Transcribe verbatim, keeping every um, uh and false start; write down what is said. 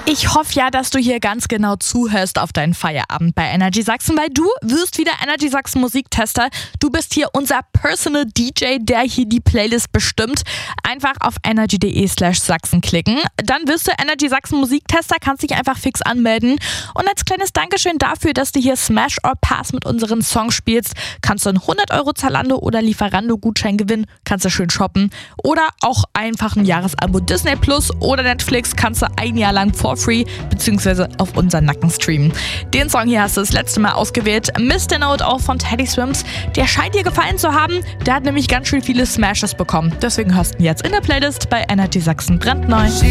Ich hoffe ja, dass du hier ganz genau zuhörst auf deinen Feierabend bei Energy Sachsen, weil du wirst wieder Energy Sachsen Musiktester. Du bist hier unser Personal D J, der hier die Playlist bestimmt. Einfach auf energy.de slash Sachsen klicken. Dann wirst du Energy Sachsen Musiktester, kannst dich einfach fix anmelden. Und als kleines Dankeschön dafür, dass du hier Smash or Pass mit unseren Songs spielst, kannst du einen hundert Euro Zalando oder Lieferando-Gutschein gewinnen, kannst du schön shoppen. Oder auch einfach ein Jahresabo Disney Plus oder Netflix kannst du ein Jahr lang for free beziehungsweise auf unseren Nacken streamen. Den Song hier hast du das letzte Mal ausgewählt. Mister Note auch von Teddy Swims. Der scheint dir gefallen zu haben. Der hat nämlich ganz schön viele Smashes bekommen. Deswegen hörst du ihn jetzt in der Playlist bei Energy Sachsen brandneu.